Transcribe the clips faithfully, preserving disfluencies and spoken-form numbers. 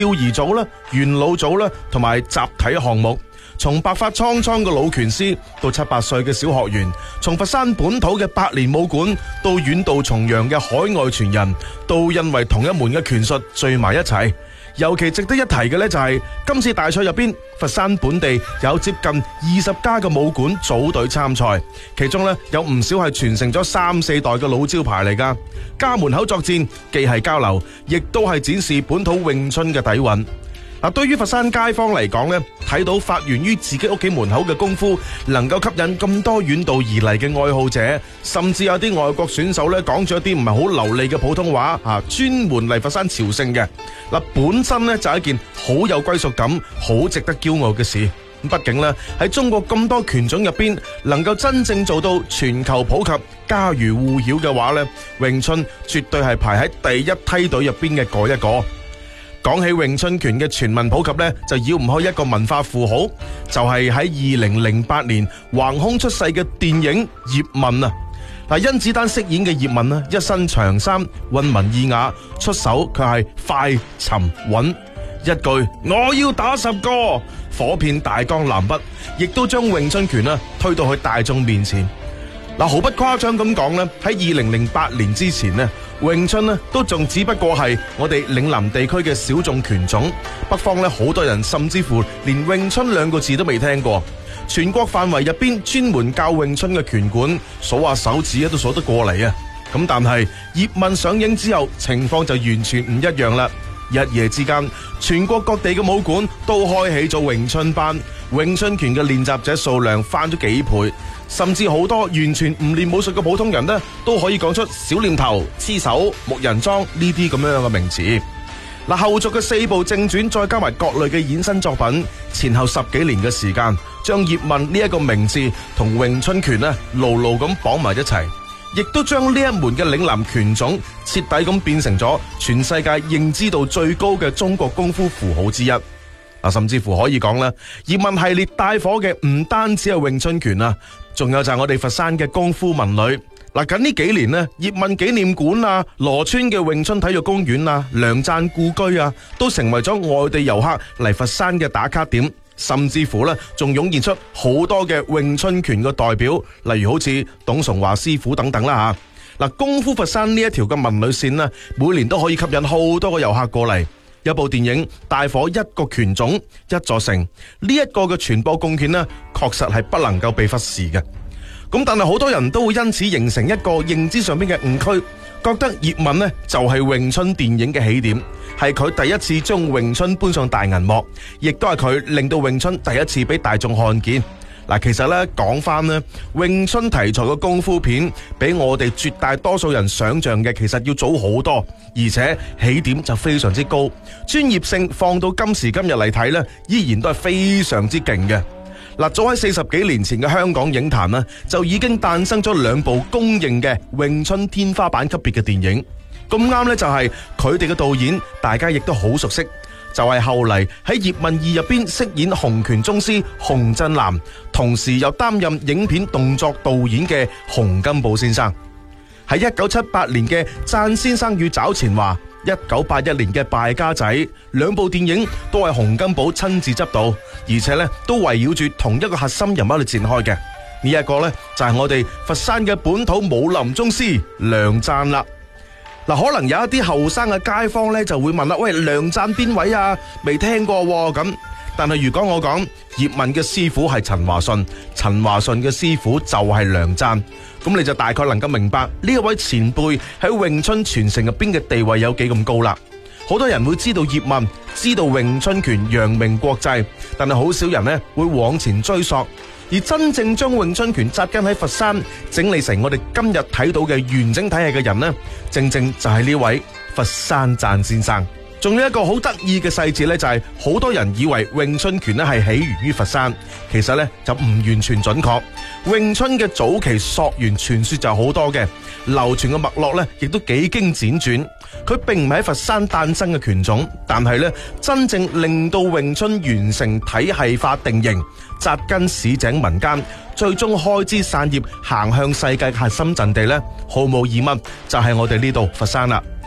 吊兒組啦、元老組啦，同埋集體項目。從白髮蒼蒼嘅老拳師到七八歲嘅小學員，從佛山本土嘅百年武館到遠道重洋嘅海外傳人，都因為同一門嘅拳術聚埋一齊。尤其值得一提嘅呢，就係今次大賽入邊，佛山本地有接近二十家嘅武館組隊參賽，其中呢，有唔少係傳承咗三四代嘅老招牌嚟噶。家門口作戰，既係交流，亦都係展示本土詠春嘅底蘊。嗱，對於佛山街坊嚟講呢，睇到發源於自己屋企門口嘅功夫，能夠吸引咁多遠道而嚟嘅愛好者，甚至有啲外國選手呢講咗一啲唔係好流利嘅普通話，啊，專門嚟佛山朝聖嘅。嗱，本身呢就係一件好有歸屬感、好值得驕傲嘅事。咁畢竟呢，喺中國咁多拳種入邊，能夠真正做到全球普及、家喻戶曉嘅話呢，詠春絕對係排喺第一梯隊入邊嘅嗰一個。講起詠春拳嘅全民普及呢，就繞唔開一個文化符號，就係喺二零零八年橫空出世嘅電影葉問啊！嗱，甄子丹飾演嘅葉問啊，一身長衫，溫文爾雅，出手卻係快、沉、穩，一句我要打十個，火遍大江南北，亦都將詠春拳啊推到去大眾面前。嗱，毫不誇張咁講呢，喺二零零八年之前呢，詠春呢都仲只不過係我哋嶺南地區嘅小眾拳種，北方呢好多人甚至乎連詠春兩個字都未聽過。全國範圍入邊專門教詠春嘅拳館，數下手指都數得過嚟啊！咁但係葉問上映之後，情況就完全唔一樣啦。一夜之間，全國各地嘅武館都開起咗詠春班，詠春拳嘅練習者數量翻咗幾倍，甚至好多完全唔練武術嘅普通人呢，都可以講出小念頭、黐手、木人樁呢啲咁樣嘅名詞。嗱，後續嘅四部正傳，再加埋各類嘅衍生作品，前後十幾年嘅時間，將葉問呢一個名字同詠春拳呢牢牢咁綁埋一齊。亦都將呢一門嘅嶺南拳種徹底咁變成咗全世界認知度最高嘅中國功夫符號之一。啊，甚至乎可以講啦，葉問系列帶火嘅唔單止係詠春拳啊，仲有就係我哋佛山嘅功夫文旅。嗱，近呢幾年呢，葉問紀念館啊、羅村嘅詠春體育公園啊、良贊故居啊，都成為咗外地遊客嚟佛山嘅打卡點。甚至乎咧，仲湧現出好多嘅詠春拳嘅代表，例如好似董崇華師傅等等啦吓。嗱，功夫佛山呢一條嘅文旅線呢，每年都可以吸引好多個遊客過嚟。一部電影帶火一個拳種一座城，呢一個嘅傳播貢獻呢，確實係不能夠被忽視嘅。咁但係好多人都會因此形成一個認知上邊嘅誤區，覺得葉問呢就係詠春電影嘅起點，係佢第一次將詠春搬上大銀幕，亦都係佢令到詠春第一次俾大眾看見。嗱，其實咧講翻呢，詠春題材嘅功夫片，比我哋絕大多數人想象嘅其實要早好多，而且起點就非常之高，專業性放到今時今日嚟睇呢，依然都係非常之勁嘅。嗱，早喺四十幾年前嘅香港影壇呢，就已經誕生咗兩部公認嘅詠春天花板級別嘅電影。咁啱呢，就係佢哋嘅導演，大家亦都好熟悉，就係後嚟喺葉問二入邊飾演洪拳宗師洪振南，同時又擔任影片動作導演嘅洪金寶先生。喺一九七八年嘅贊先生與找錢華，一九八一年嘅敗家仔，兩部電影都係洪金寶親自執導，而且咧都圍繞住同一個核心人物嚟展開嘅。呢一個咧就係我哋佛山嘅本土武林宗師梁贊啦。嗱，可能有一啲後生嘅街坊咧就會問啦，喂，梁贊邊位啊？未聽過咁。但係如果我講葉問嘅師傅係陳華順，陳華順嘅師傅就係梁贊，咁你就大概能夠明白呢一位前輩喺詠春傳承入邊嘅地位有幾咁高啦。好多人會知道葉問，知道詠春拳揚名國際，但係好少人呢會往前追溯。而真正將詠春拳紮根喺佛山，整理成我哋今日睇到嘅完整體系嘅人呢，正正就係呢位佛山贊先生。仲有一個好得意嘅細節呢，就係好多人以為詠春拳呢係起源於佛山，其實呢就唔完全準確。詠春嘅早期溯源傳說就好多嘅，流傳嘅脈絡呢亦都幾經輾轉。佢並唔係喺佛山誕生嘅拳種，但係呢真正令到詠春完成體系化定型，紮根市井民間，最終開枝散葉行向世界嘅核心陣地呢，毫無疑問就係我哋呢度佛山啦。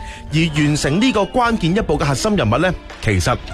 而完成呢個關鍵一步嘅核心人物呢，其實